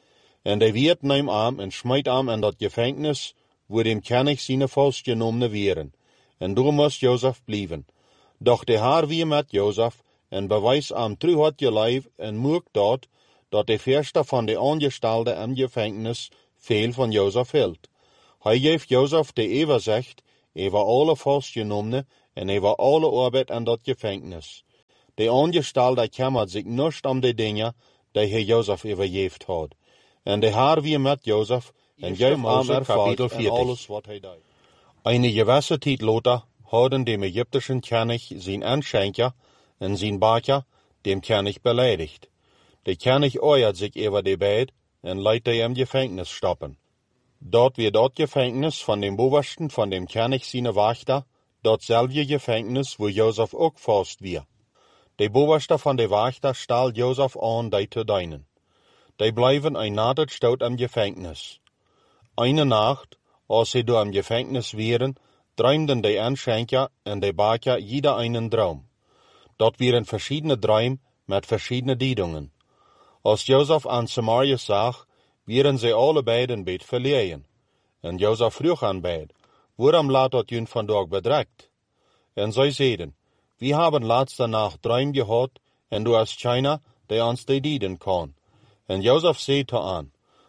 En de wiert nam hem en smijt hem in dat gevangenis, waar dem König zijn vastgenomen wieren. En daar moest Jozef blijven. Doch de haar wie met Jozef, en bewijs hem trouw had geleefd, en moek dat, dat de verste van de aangestalden in gevangenis veel van Jozef hield. Hij geeft Jozef de overzicht over alle vastgenommenen en over alle arbeid in dat gevangenis. De aangestalden kümmert zich niet om de dingen die hij Jozef overgeeft had. En de Heer weer met Jozef en geeft hem ervaring in alles wat hij deed. Eine gewisse tijd later hadden de Egyptischen König zijn aanschenker en zijn baker dem König beleidigt. De König oeiert zich over de beid en leidt die im gevangenis stoppen. Dort weer dat gevangenis van dem bovensten van dem König zijn wachter, datzelfde gevangenis wo Jozef ook vast weer. De bovenste van de wachter staal Jozef aan die te dienen. Die blijven een nacht stout im gevangenis. Eine nacht, als ze door im gevangenis waren, droomden de aanschenker en de baker jeder einen droom. Dat waren verschiedene droom met verschiedene diedungen. Als Jozef aan Samarië zag, waren ze alle beiden beet verlegen. En Jozef vroeg aan beid, waarom laat dat jullie vandaag bedreigt? En zij zeiden, we hebben laatste nacht droom gehad, en du hast keiner, die ons die dienen kan. En Jozef zei te aan,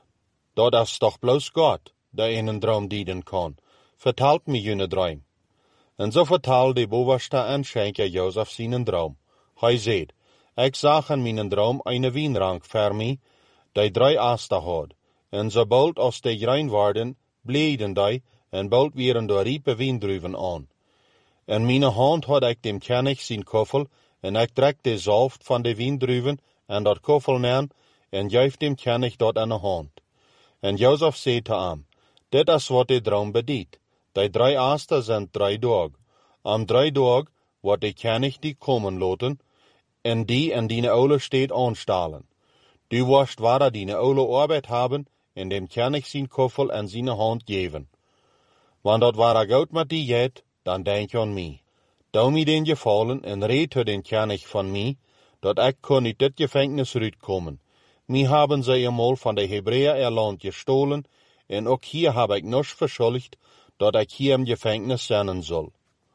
dat is toch bloos God, die een droom dienen kan. Vertelt me jullie droom. En zo vertelde de bovenste aanschenker Jozef zijn droom. Hij zei, ik zag in mijn droom een wijnrank voor mij, die 3 asten had. En zobald als die rein waren, bleeden die, en bald waren door riepe wijndruiven aan. In mijn hand had ik dem König zijn koffel, en ik trek de saft van de wijndruiven en dat koffel neer, en geef dem König dat in de hand. En Jozef zei te hem, dit is wat de droom bediedt. Die 3 asten zijn 3 dagen. Am 3 dagen wordt de König die komen laten, en die in die oude stad aanstalen. Du wirst waar die oude arbeid hebben, en dem König zijn koffel in zijn hand geven. Want dat waar goud met die jet, dan denk aan mij. Doe mij den gevallen en red to den König van mij, dat ik kon uit dit gevangenis uitkomen. Mij hebben zij eenmaal van de Hebreeën erland gestolen, en ook hier heb ik niets verschuldigd, dat ik hier im gevangenis zijn zal.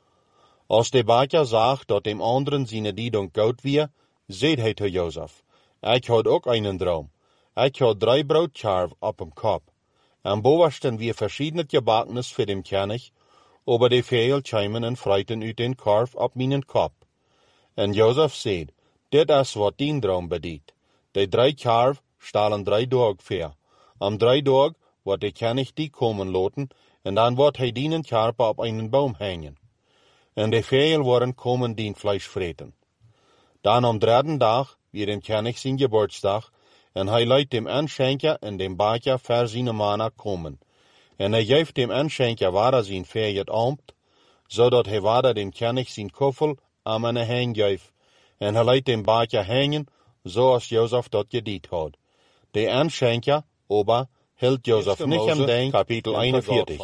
Als de baker zag dat dem anderen zijn diedung goud weer, zei hij te Jozef, ik had ook einen droom. Ik had 3 broodkarf op hem kop. En bovensten weer verschiedene gebakkenis voor dem König, aber de veel kwamen en fruiten uit den karf op mijn kop. En Jozef zei, dit is wat dien droom bediedt. De 3 karf stalen 3 dagen ver. Am 3 dagen wordt de König die komen laten, en dan wordt hij dienen karpen op einen boom hangen. En de veel worden komen dien vlees vreten. Dan am 3e dag weer dem König zijn geburtsdag, en hij leidt dem aanschenker en dem baker voor zijn mannen komen. En hij geeft dem aanschenker waar zijn verjet ambt, zodat hij waar dem König zijn koffel aan een hang geeft. En hij leidt dem baker hangen, zoals Jozef dat gediend had. De aanschenker, aber, hield Jozef niet aan denk, kapitel 41.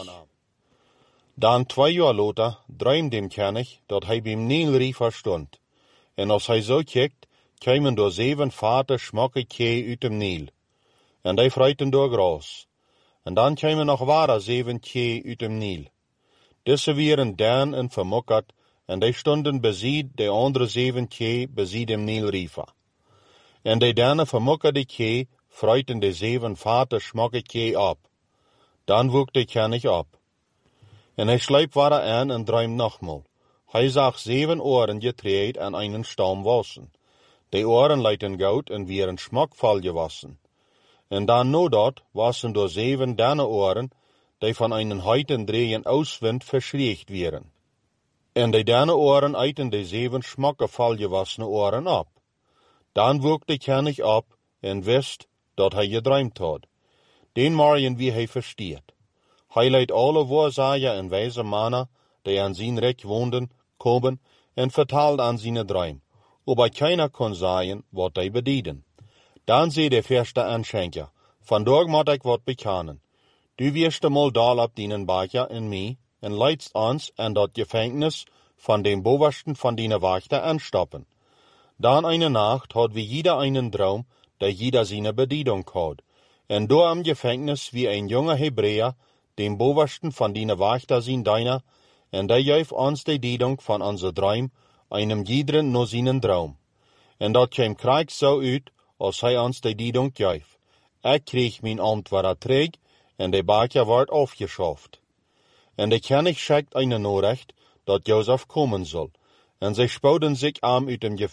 Dan 2 jaar later droomt dem König dat hij beim Nilriver stond. En als hij zo kijkt, kwamen door 7 vate smakke kee uit dem Nil. En die fruiten door gras. En dan kwamen nog ware 7 kee uit dem Nil. Deze waren dan en vermokkerd, en die stonden bezien de andere 7 kee bezien dem Nilriver. En de dane vermokkerde kee fruiten de 7 vate smakke kee op. Dan woek de König op. En hij sluipt waar aan en droomt nogmaal. Hij zag 7 oren getreed aan einen stam wassen. De oren leiden goud en waren smakvol gewassen. En dan no dat wassen door 7 dane oren, die van einen heiten drehen auswind verschriegt waren. En de dane oren eiten de 7 smakvol gewassene oren op. Dan woek de König op en wist dat hij gedroomd had. Den morgen wie hij versteert. Hij leidt alle waarzager en wijze mannen, die aan zijn rijk woonden, komen en vertelt aan zijn droom. Aber keiner kon zeggen wat hij bedienen. Dan zei de eerste aanschenker, vandaag moet ik wat bekennen. Du wirst eenmaal daal op dienen baker en mij, en leidst ons aan dat gevangenis van dem bovensten van dienen wachter aanstappen. Dan eine nacht had we jeder einen droom, die jeder zijn bedienung had. En door am gevangenis wie een jonge Hebreer, dem bovensten van dienen wachter zijn deiner, en die geeft ons de diedung van onze droom, einem iederen no zijn droom. En dat kwam krijg zo uit, als hij ons de diedung geeft. Ik kreeg mijn antwoord terug en de baker wordt afgeschaft. En de koning schickt een Nachricht dat Jozef komen zal. En zij spouden zich aan uit dem